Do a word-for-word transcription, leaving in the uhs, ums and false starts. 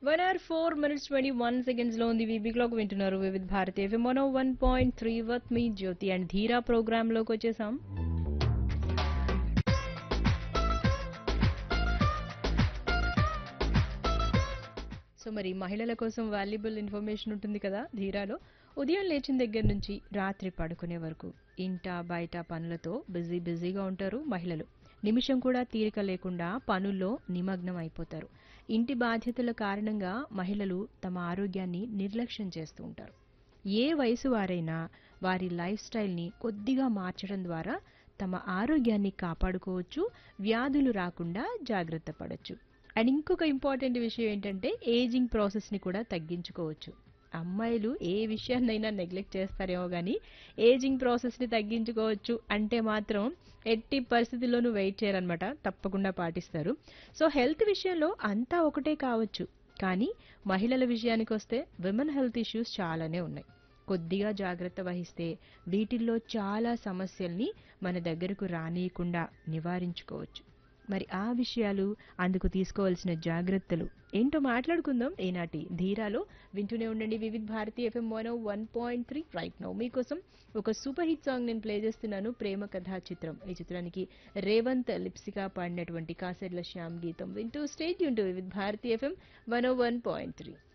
One hour four minutes twenty one seconds లో ఉంది VB clock వింటున్నారు Vividh Bharati FM one one point three వత్ me Jyothi and ధీరా programme లోకి వచ్చేసాం. సో మరి మహిళల కోసం వాల్యుబుల్ ఇన్ఫర్మేషన్ ఉంటుంది కదా ధీరాలో. ఉదయం లేచిన దగ్గర నుంచి రాత్రి పడుకునే వరకు ఇంట బయట పనులతో బిజీ బిజీగా ఉంటారు మహిళలు. నిమిషం కూడా తీరిక లేకుండా పనుల్లో నిమగ్నం అయిపోతారు. ఇంటి బాధ్యతల కారణంగా మహిళలు తమ ఆరోగ్యాన్ని నిర్లక్ష్యం చేస్తూ ఉంటారు. ఏ వయసు వారైనా వారి లైఫ్ స్టైల్ని కొద్దిగా మార్చడం ద్వారా తమ ఆరోగ్యాన్ని కాపాడుకోవచ్చు, వ్యాధులు రాకుండా జాగ్రత్త పడొచ్చు. అండ్ ఇంకొక ఇంపార్టెంట్ విషయం ఏంటంటే ఏజింగ్ ప్రాసెస్ని కూడా తగ్గించుకోవచ్చు. అమ్మాయిలు ఏ విషయాన్నైనా నెగ్లెక్ట్ చేస్తారేమో కానీ ఏజింగ్ ప్రాసెస్ని తగ్గించుకోవచ్చు అంటే మాత్రం ఎట్టి పరిస్థితుల్లోనూ వెయిట్ చేయరనమాట, తప్పకుండా పాటిస్తారు. సో హెల్త్ విషయంలో అంతా ఒకటే కావచ్చు, కానీ మహిళల విషయానికి వస్తే విమెన్ హెల్త్ ఇష్యూస్ చాలానే ఉన్నాయి. కొద్దిగా జాగ్రత్త వహిస్తే వీటిల్లో చాలా సమస్యల్ని మన దగ్గరకు రానియకుండా నివారించుకోవచ్చు. మరి ఆ విషయాలు, అందుకు తీసుకోవాల్సిన జాగ్రత్తలు ఏంటో మాట్లాడుకుందాం ఈనాటి ధీరాలో. వింటూనే ఉండండి Vividh Bharati FM one one point three. Right now మీకోసం ఒక సూపర్ హిట్ సాంగ్ నేను ప్లే చేస్తున్నాను, ప్రేమ కథా చిత్రం. ఈ చిత్రానికి రేవంత్ లిప్సిగా పాడినటువంటి కాసెడ్ల శ్యామ్ గీతం వింటూ state Yoon to Vividh Bharati FM one one point three.